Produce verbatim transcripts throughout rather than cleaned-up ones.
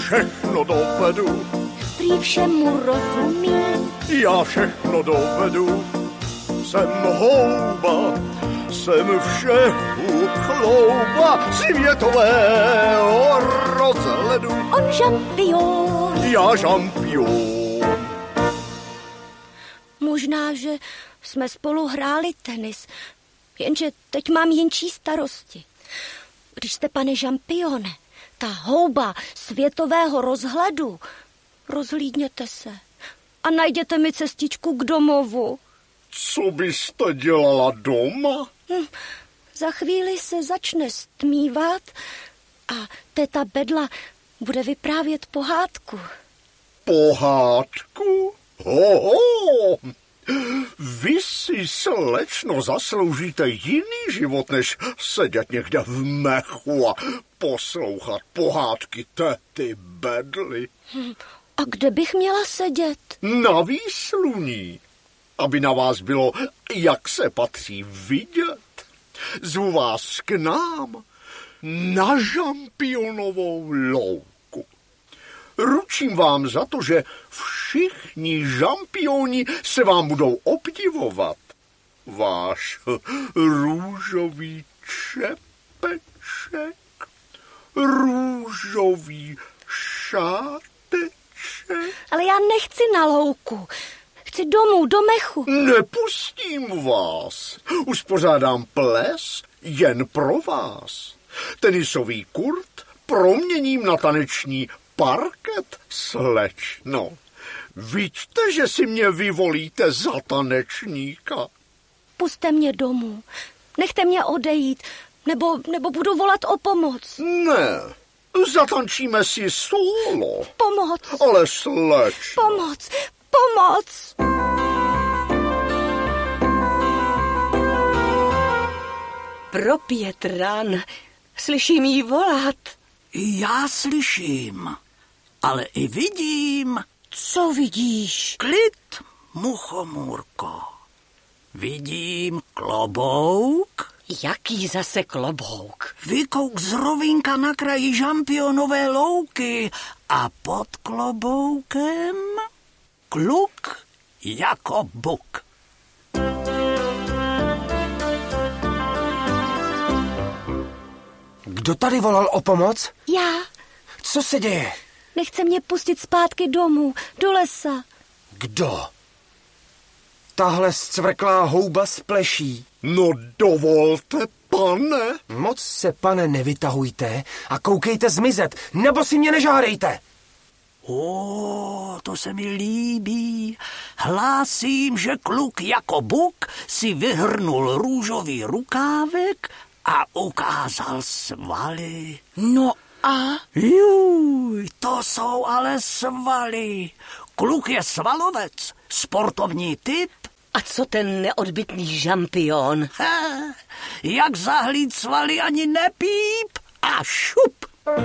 všechno dovedu. Prý všemu rozumím. Já všechno dovedu. Jsem houba, jsem všehu chlouba světového rozhledu. On žampion. Já žampion. Možná, že jsme spolu hráli tenis, jenže teď mám jinčí starosti. Když jste, pane žampione, ta houba světového rozhledu, rozhlídněte se a najděte mi cestičku k domovu. Co byste dělala doma? Hm, za chvíli se začne stmívat a teta Bedla bude vyprávět pohádku. Pohádku? Hoho! Vy si, slečno, zasloužíte jiný život, než sedět někde v mechu a poslouchat pohádky tety Bedly. Hm, a kde bych měla sedět? Na výsluní, aby na vás bylo, jak se patří, vidět. Zvu vás k nám na žampionovou louku. Ručím vám za to, že všichni žampioni se vám budou obdivovat. Váš růžový čepeček, růžový šáteček. Ale já nechci na louku. Chci domů, do mechu. Nepustím vás. Uspořádám ples jen pro vás. Tenisový kurt proměním na taneční parket, slečno. Víte, že si mě vyvolíte za tanečníka? Puste mě domů. Nechte mě odejít, nebo, nebo budu volat o pomoc. Ne, zatančíme si solo. Pomoc. Ale slečno. Pomoc, pomoc. Pro pět ran. Slyším jí volat. Já slyším, ale i vidím. Co vidíš? Klid, muchomůrko. Vidím klobouk. Jaký zase klobouk? Vykouk z rovínka na kraji žampionové louky a pod kloboukem kluk jako buk. Kdo tady volal o pomoc? Já. Co se děje? Nechce mě pustit zpátky domů, do lesa. Kdo? Tahle zcvrklá houba s pleší. No dovolte, pane. Moc se, pane, nevytahujte a koukejte zmizet, nebo si mě nežádejte. O, to se mi líbí. Hlásím, že kluk jako buk si vyhrnul růžový rukávek a ukázal svaly. No a? Juj, to jsou ale svaly. Kluk je svalovec, sportovní typ. A co ten neodbytný žampion? He, jak zahlíd svaly ani nepíp a šup.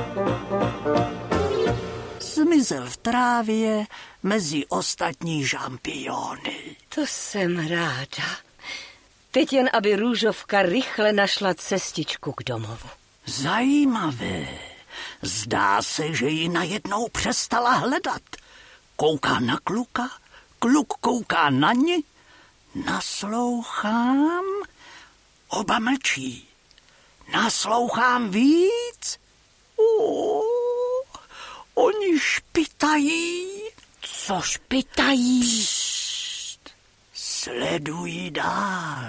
Zmizel v trávě mezi ostatní žampiony. To jsem ráda. Teď jen, aby růžovka rychle našla cestičku k domovu. Zajímavé. Zdá se, že ji najednou přestala hledat. Kouká na kluka, kluk kouká na ni. Naslouchám, oba mlčí. Naslouchám víc. O, oni špitají. Co špitají? Pšt, sledují dál.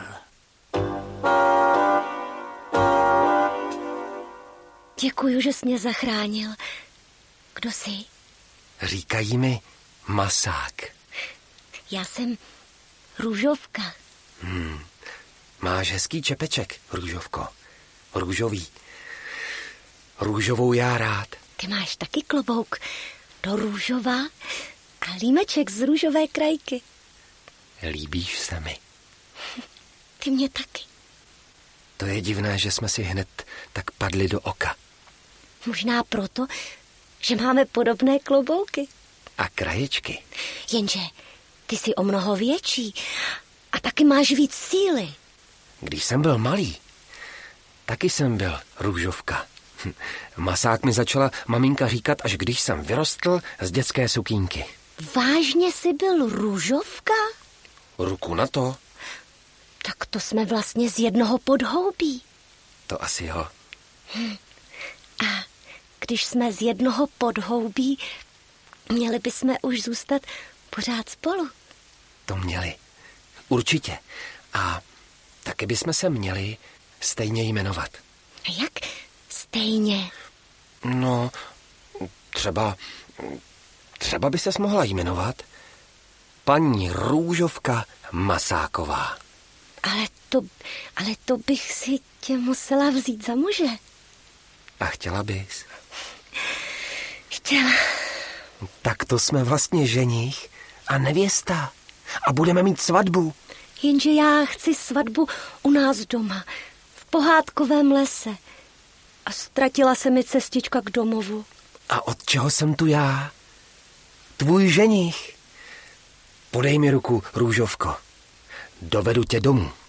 Děkuju, že jsi mě zachránil. Kdo jsi? Říkají mi Masák. Já jsem Růžovka. Hmm. Máš hezký čepeček, Růžovko. Růžový. Růžovou já rád. Ty máš taky klobouk do růžova a límeček z růžové krajky. Líbíš se mi. Ty mě taky. To je divné, že jsme si hned tak padli do oka. Možná proto, že máme podobné klobouky. A kraječky. Jenže ty jsi o mnoho větší a taky máš víc síly. Když jsem byl malý, taky jsem byl Růžovka. Masák mi začala maminka říkat, až když jsem vyrostl z dětské sukínky. Vážně jsi byl růžovka? Ruku na to. Tak to jsme vlastně z jednoho podhoubí. To asi jo. Hm. A když jsme z jednoho podhoubí, měli bychom už zůstat pořád spolu. To měli. Určitě. A taky bychom se měli stejně jmenovat. A jak stejně? No, třeba... Třeba by ses mohla jmenovat paní Růžovka Masáková. Ale to, ale to bych si tě musela vzít za muže. A chtěla bys? Chtěla. Tak to jsme vlastně ženich a nevěsta. A budeme mít svatbu. Jenže já chci svatbu u nás doma, v pohádkovém lese. A ztratila se mi cestička k domovu. A od čeho jsem tu já? Tvůj ženich. Podej mi ruku, Růžovko. Dovedu tě domů.